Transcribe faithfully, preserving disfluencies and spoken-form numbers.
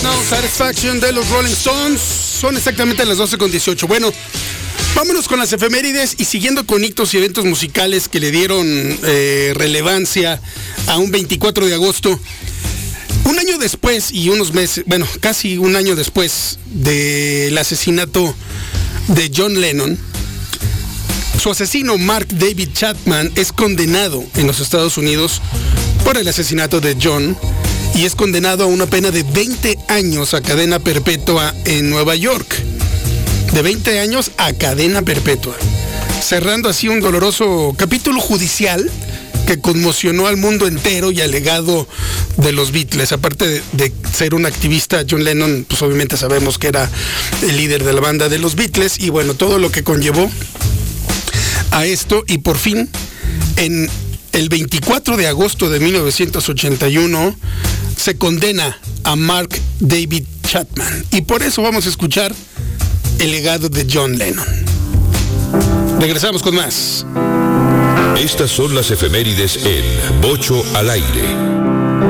No Satisfaction de los Rolling Stones. Son exactamente las doce con dieciocho. Bueno, vámonos con las efemérides y siguiendo con hitos y eventos musicales que le dieron eh, relevancia a un veinticuatro de agosto. Un año después y unos meses, bueno, casi un año después del asesinato de John Lennon, su asesino Mark David Chapman es condenado en los Estados Unidos por el asesinato de John y es condenado a una pena de veinte años a cadena perpetua en Nueva York. De veinte años a cadena perpetua, cerrando así un doloroso capítulo judicial que conmocionó al mundo entero y al legado de los Beatles. Aparte de, de ser un activista, John Lennon, pues obviamente sabemos que era el líder de la banda de los Beatles y bueno, todo lo que conllevó a esto. Y por fin, en el veinticuatro de agosto de mil novecientos ochenta y uno, se condena a Mark David Chapman. Y por eso vamos a escuchar el legado de John Lennon. Regresamos con más. Estas son las efemérides en Bocho al Aire.